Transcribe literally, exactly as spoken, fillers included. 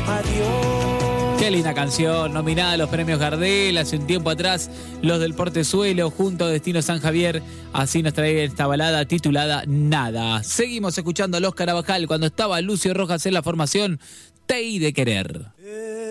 Adiós. Qué linda canción, nominada a los premios Gardel hace un tiempo atrás, los del Portezuelo junto a Destino San Javier, así nos trae esta balada titulada Nada. Seguimos escuchando a Los Carabajal cuando estaba Lucio Rojas en la formación, Te hi de querer.